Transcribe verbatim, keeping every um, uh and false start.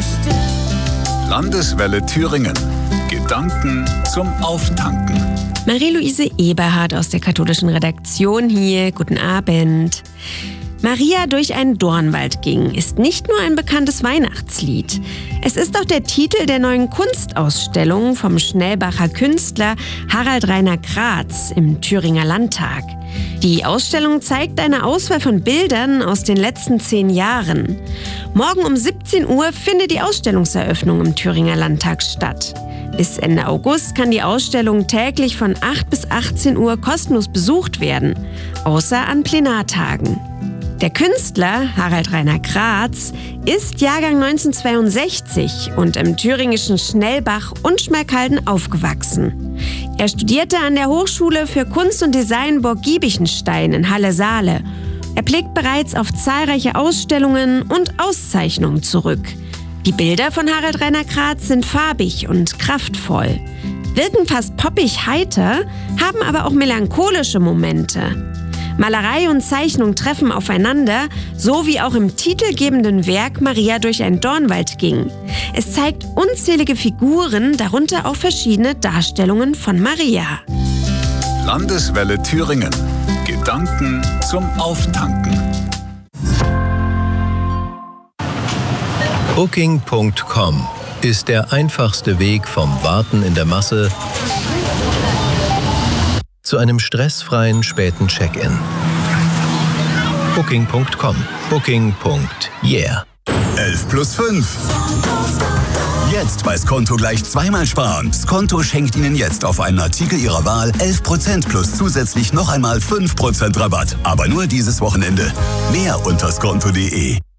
Landeswelle Thüringen. Gedanken zum Auftanken. Marie-Louise Eberhardt aus der katholischen Redaktion hier. Guten Abend. Maria durch einen Dornwald ging ist nicht nur ein bekanntes Weihnachtslied. Es ist auch der Titel der neuen Kunstausstellung vom Schnellbacher Künstler Harald Rainer Kratz im Thüringer Landtag. Die Ausstellung zeigt eine Auswahl von Bildern aus den letzten zehn Jahren. Morgen um siebzehn Uhr findet die Ausstellungseröffnung im Thüringer Landtag statt. Bis Ende August kann die Ausstellung täglich von acht bis achtzehn Uhr kostenlos besucht werden, außer an Plenartagen. Der Künstler Harald Rainer Kratz ist Jahrgang neunzehnhundertzweiundsechzig und im thüringischen Schnellbach und Schmalkalden aufgewachsen. Er studierte an der Hochschule für Kunst und Design Burg Giebichenstein in Halle-Saale. Er blickt bereits auf zahlreiche Ausstellungen und Auszeichnungen zurück. Die Bilder von Harald Rainer Kratz sind farbig und kraftvoll, wirken fast poppig heiter, haben aber auch melancholische Momente. Malerei und Zeichnung treffen aufeinander, so wie auch im titelgebenden Werk Maria durch einen Dornwald ging. Es zeigt unzählige Figuren, darunter auch verschiedene Darstellungen von Maria. Landeswelle Thüringen. Gedanken zum Auftanken. Booking Punkt com ist der einfachste Weg vom Warten in der Masse zu einem stressfreien späten Check-in. Booking Punkt com. Booking. Yeah. elf plus fünf. Jetzt bei Skonto gleich zweimal sparen. Skonto schenkt Ihnen jetzt auf einen Artikel Ihrer Wahl elf Prozent plus zusätzlich noch einmal fünf Prozent Rabatt. Aber nur dieses Wochenende. Mehr unter skonto punkt de.